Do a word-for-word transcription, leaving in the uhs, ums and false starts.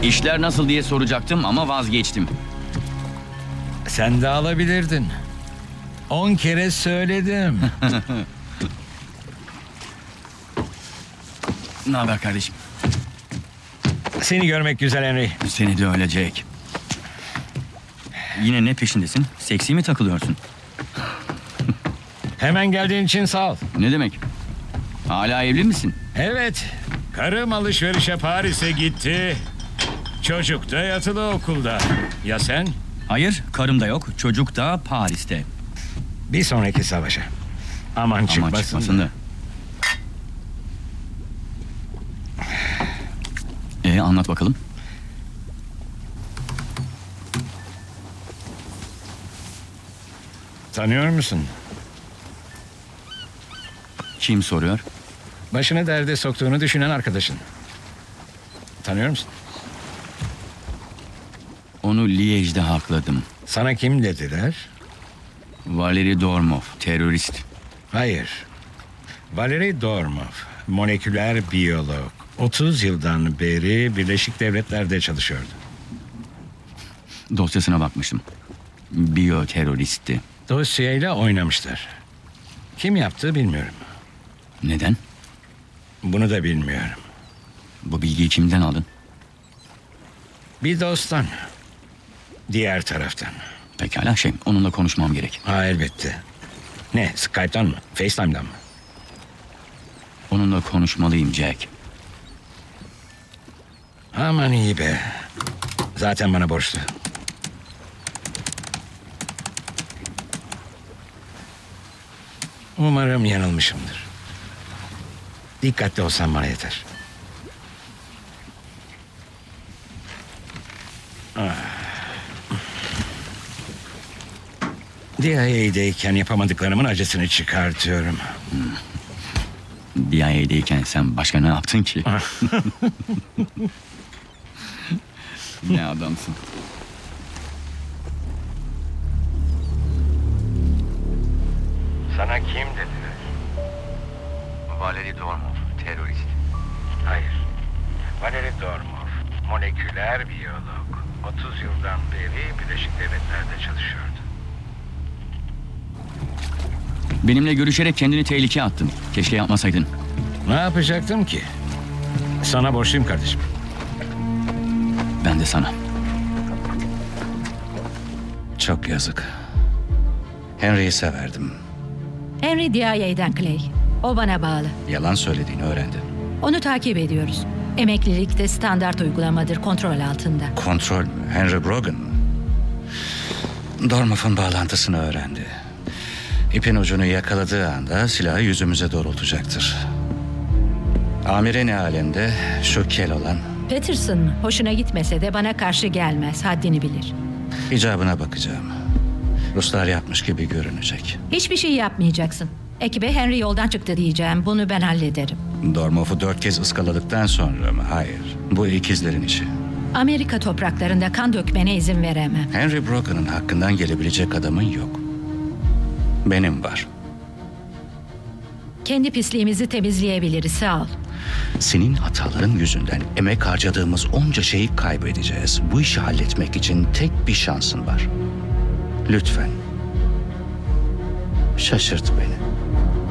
İşler nasıl diye soracaktım ama vazgeçtim. Sen de alabilirdin. On kere söyledim. Ne haber kardeşim? Seni görmek güzel Henry. Seni de öyle Jack. Yine ne peşindesin? Seksi mi takılıyorsun? Hemen geldiğin için sağ ol. Ne demek? Hala evli misin? Evet. Karım alışverişe Paris'e gitti. Çocuk da yatılı okulda. Ya sen? Hayır, karım da yok. Çocuk da Paris'te. Bir sonraki savaşa. Aman çıkmasın. Aman çıkmasın da. Ee, anlat bakalım. Tanıyor musun? Kim soruyor? Başını derde soktuğunu düşünen arkadaşın. Tanıyor musun? Onu Liège'de hakladım. Sana kim dediler? Valeri Dormov, terörist. Hayır. Valery Dormov, moleküler biyolog. otuz yıldan beri Birleşik Devletler'de çalışıyordu. Dosyasına bakmıştım. Biyoteröristti. Dosyayla oynamışlar. Kim yaptı bilmiyorum. Neden? Bunu da bilmiyorum. Bu bilgiyi kimden aldın? Bir dosttan. Diğer taraftan. Pekala şey, onunla konuşmam gerek. Ha elbette. Ne, Skype'tan mı? FaceTime'dan mı? Onunla konuşmalıyım Jack. Aman iyi be. Zaten bana borçlu. Umarım yanılmışımdır. Dikkatli olsan bana yeter. Ah. D I A'deyken yapamadıklarımın acısını çıkartıyorum. D I A'deyken sen başka ne yaptın ki? Ne adamsın. Sana kim dediler? Valeri Dormov, terörist. Hayır. Valery Dormov, moleküler biyolog. otuz yıldan beri Birleşik Devletler'de çalışıyordu. Benimle görüşerek kendini tehlikeye attın. Keşke yapmasaydın. Ne yapacaktım ki? Sana borçluyum kardeşim. Ben de sana. Çok yazık. Henry'i severdim. Henry D I A'den Clay. O bana bağlı. Yalan söylediğini öğrendi. Onu takip ediyoruz. Emeklilikte standart uygulamadır, kontrol altında. Kontrol mü? Henry Brogan mı? Dormov'un bağlantısını öğrendi. İpin ucunu yakaladığı anda silahı yüzümüze doğrultacaktır. Amire ne alemde? Şu kel olan. Peterson mı? Hoşuna gitmese de bana karşı gelmez, haddini bilir. İcabına bakacağım. Ruslar yapmış gibi görünecek. Hiçbir şey yapmayacaksın. Ekibe Henry yoldan çıktı diyeceğim, bunu ben hallederim. Dormov'u dört kez ıskaladıktan sonra mı? Hayır. Bu ikizlerin işi. Amerika topraklarında kan dökmene izin veremem. Henry Brogan'ın hakkından gelebilecek adamın yok. Benim var. Kendi pisliğimizi temizleyebiliriz, sağ ol. Senin hataların yüzünden emek harcadığımız onca şeyi kaybedeceğiz. Bu işi halletmek için tek bir şansın var. Lütfen. Şaşırt beni.